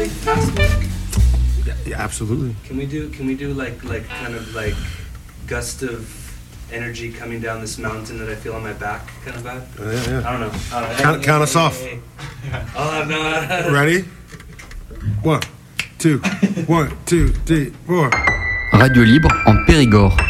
fast work? Yeah, absolutely. Can we do like kind of like gust of energy coming down this mountain that I feel on my back kind of vibe? Yeah. I don't know. Count us off. Oh no. Ready? 1, 2, 1, 2, 3, 4. Radio Libre en Périgord.